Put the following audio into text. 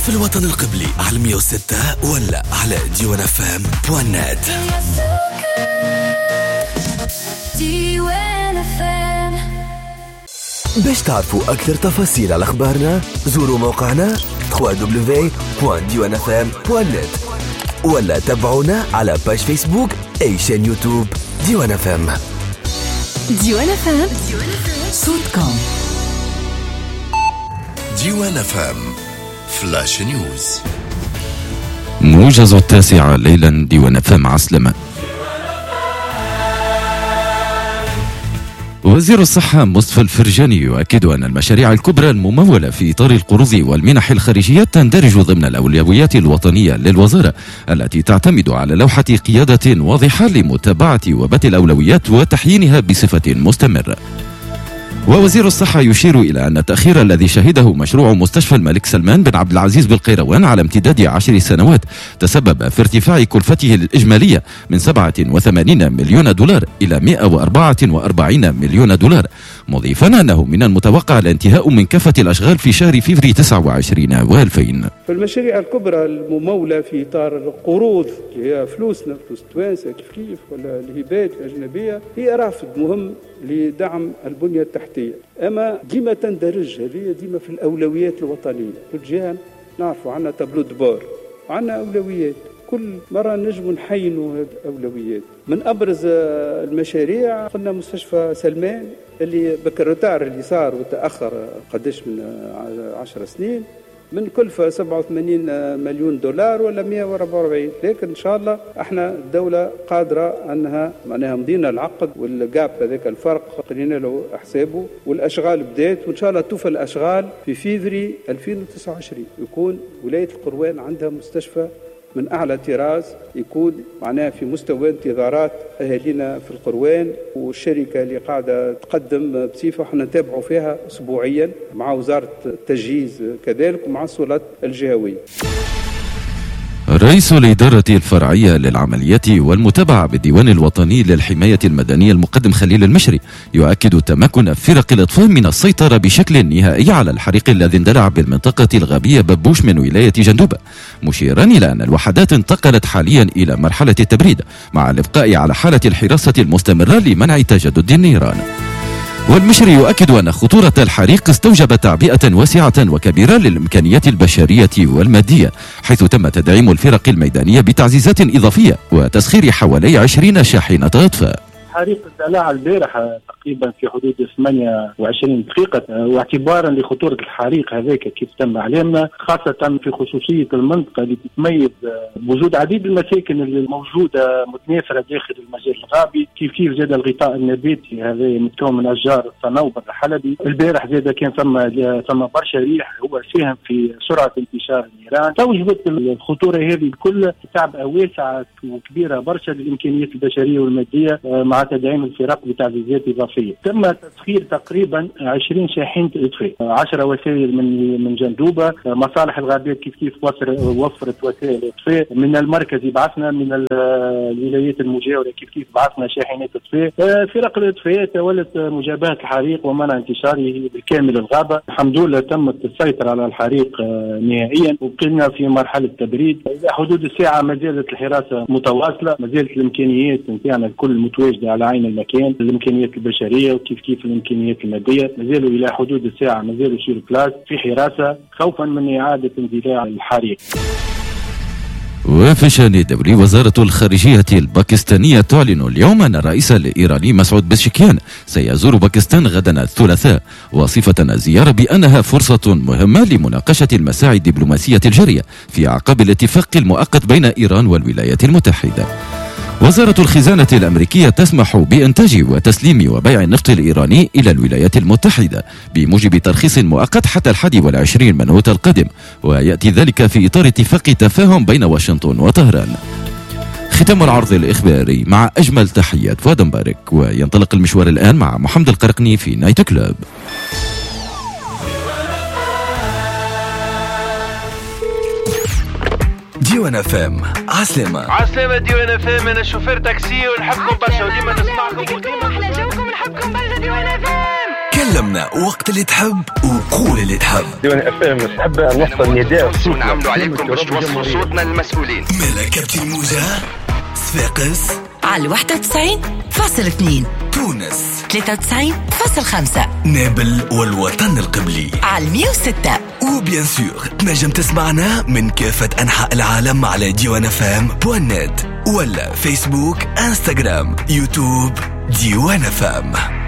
في الوطن القبلي على 106 ولا على diwanafm.net. باش تعرفوا أكثر تفاصيل على أخبارنا زوروا موقعنا www.diwanafm.net ولا تابعونا على باج فيسبوك أي شان يوتيوب ديوان اف ام. ديوان اف ام صوتكم. ديوان اف ام فلاش نيوز. موجز 9 ليلا ديوان اف ام عسلمة. وزير الصحة مصطفى الفرجاني يؤكد أن المشاريع الكبرى الممولة في إطار القروض والمنح الخارجية تندرج ضمن الأولويات الوطنية للوزارة التي تعتمد على لوحة قيادة واضحة لمتابعة وبث الأولويات وتحيينها بصفة مستمرة. ووزير الصحة يشير إلى أن التأخير الذي شهده مشروع مستشفى الملك سلمان بن عبد العزيز بالقيروان على امتداد 10 سنوات تسبب في ارتفاع كلفته الإجمالية من 87 مليون دولار إلى 144 مليون دولار، مضيفا أنه من المتوقع الانتهاء من كافة الأشغال في شهر فبراير 29 و2000. فالمشاريع الكبرى الممولة في إطار القروض اللي هي فلوسنا، فلوس توانسة كيف ولا الهبات الأجنبية، هي رافد مهم لدعم البنية التحتية، أما ديما تندرج هذه ديما في الأولويات الوطنية. كل جهة نعرفوا عنا تابلو دبار وعنا أولويات، كل مرة نجم نحينوا هذه الأولويات. من أبرز المشاريع قلنا مستشفى سلمان اللي بكرتار اللي صار وتأخر قدش من 10 سنين من كلفة 87 مليون دولار ولا 144، لكن إن شاء الله احنا الدولة قادرة أنها معناها مضينا العقد والجاب هذاك الفرق قرينا له حسابه والأشغال بدأت، وإن شاء الله توفى الأشغال في فبراير 2029 يكون ولاية القروان عندها مستشفى من أعلى طراز، يكون معناها في مستوى انتظارات أهالينا في القروان. والشركة اللي قاعدة تقدم بصفة احنا نتابعوا فيها أسبوعيا مع وزارة التجهيز كذلك ومع السلطات الجهوية. رئيس الإدارة الفرعية للعمليات والمتابعة بالديوان الوطني للحماية المدنية المقدم خليل المشري يؤكد تمكن فرق الإطفاء من السيطرة بشكل نهائي على الحريق الذي اندلع بالمنطقة الغابية ببوش من ولاية جندوبة، مشيرا إلى أن الوحدات انتقلت حاليا إلى مرحلة التبريد مع الإبقاء على حالة الحراسة المستمرة لمنع تجدد النيران. والمشري يؤكد أن خطورة الحريق استوجب تعبئة واسعة وكبيرة للإمكانيات البشرية والمادية، حيث تم تدعيم الفرق الميدانية بتعزيزات إضافية وتسخير حوالي 20 شاحنة إطفاء. حريق اندلع البارح تقريبا في حدود 28 دقيقة، واعتبارا لخطورة الحريق هذاك كيف تم إعلامنا، خاصة في خصوصية المنطقة اللي تتميز بوجود عديد المساكن اللي موجودة متناثرة داخل المجال الغابي، كيف زاد الغطاء النباتي هذا متكون من أشجار الصنوبر الحلبي. البارح زاد كان ثم برشا ريح هو ساهم في سرعة انتشار النيران، توجبت الخطورة هذه الكل تعبئة واسعة وكبيرة برشا للإمكانيات البشرية والمادية مع تدعيم الفرق بتعزيزات إضافية. تم تسخير تقريبا 20 شاحنة إطفاء، 10 وسائل من جندوبة، مصالح الغابات كيف وفرت وسائل إطفاء، من المركز بعثنا، من الولايات المجاورة كيف بعثنا شاحنات إطفاء. فرق الإطفاء تولت مجابهة الحريق ومنع انتشاره بالكامل الغابة. الحمد لله تمت السيطرة على الحريق نهائيا، وبقينا في مرحلة تبريد. إلى حدود الساعة ما زالت الحراسة متواصلة، ما زالت الإمكانيات نتاعنا الكل متواجدة على عين المكان، الامكانيات البشريه وكيف الامكانيات الماديه، مازالوا الى حدود الساعه مازالوا سير بلاس في حراسه خوفا من اعاده اندلاع الحريق. وفي شأن دوري، وزارة الخارجية الباكستانية تعلن اليوم أن الرئيس الإيراني مسعود بزشكيان سيزور باكستان غدا الثلاثاء، واصفة الزيارة بأنها فرصة مهمة لمناقشة المساعي الدبلوماسية الجارية في أعقاب الاتفاق المؤقت بين إيران والولايات المتحدة. وزارة الخزانة الأمريكية تسمح بإنتاج وتسليم وبيع النفط الإيراني إلى الولايات المتحدة بموجب ترخيص مؤقت حتى 21 منوت القادم، ويأتي ذلك في إطار اتفاق تفاهم بين واشنطن وطهران. ختام العرض الإخباري مع أجمل تحيات فؤاد مبارك، وينطلق المشوار الآن مع محمد القرقني في نايت كلوب. ديوان اف ام عسلامة ديوان اف ام. انا شوفير تاكسي ونحبكم برشا وديما نسمعكم وديما احلى جوكم، نحبكم برشا ديوان اف ام. كلمنا وقت اللي تحب وقول اللي تحب. ديوان FM نحب نوصل نداء ونعملوا عليكم باش توصلوا صوتنا للمسؤولين. مالا كابتن موجة صفاقس على 91.2 تونس 93.5 نابل والوطن القبلي على 106 وبيان سور تنجم تسمعنا من كافة أنحاء العالم على diwanfm.net ولا فيسبوك انستغرام يوتيوب ديوان FM.